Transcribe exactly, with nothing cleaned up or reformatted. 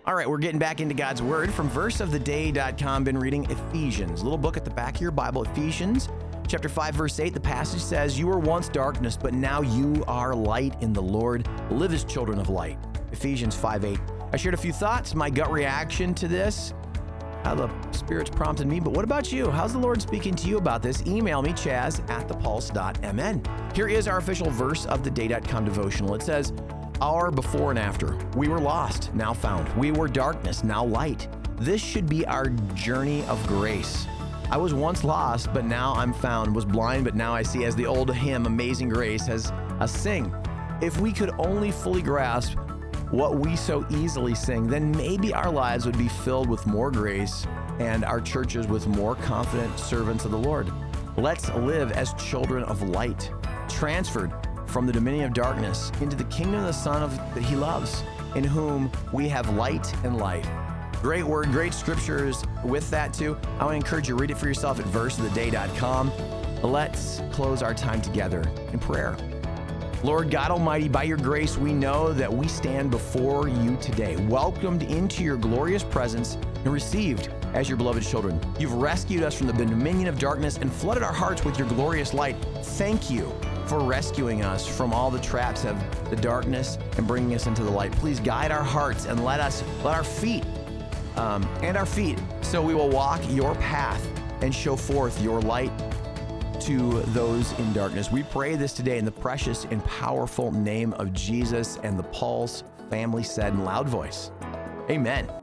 All right, we're getting back into God's Word from verse of the day dot com. Been reading Ephesians, a little book at the back of your Bible, Ephesians chapter five, verse eight. The passage says, "You were once darkness, but now you are light in the Lord. Live as children of light." Ephesians five eight. I shared a few thoughts, my gut reaction to this, how the Spirit's prompted me. But what about you? How's the Lord speaking to you about this? Email me, chaz at the pulse dot m n. Here is our official verse of the day dot com devotional. It says, "Our before and after. We were lost, now found. We were darkness, now light. This should be our journey of grace. I was once lost, but now I'm found. Was blind, but now I see," as the old hymn, Amazing Grace, has us sing. If we could only fully grasp what we so easily sing, then maybe our lives would be filled with more grace and our churches with more confident servants of the Lord. Let's live as children of light, transferred from the dominion of darkness into the kingdom of the Son of, that he loves, in whom we have light and life. Great word, great scriptures with that too. I want to encourage you to read it for yourself at verse of the day dot com. Let's close our time together in prayer. Lord God Almighty, by your grace, we know that we stand before you today, welcomed into your glorious presence and received as your beloved children. You've rescued us from the dominion of darkness and flooded our hearts with your glorious light. Thank you for rescuing us from all the traps of the darkness and bringing us into the light. Please guide our hearts and let us, let our feet, um, and our feet, so we will walk your path and show forth your light to those in darkness. We pray this today in the precious and powerful name of Jesus, and the Pulse family said in loud voice, amen.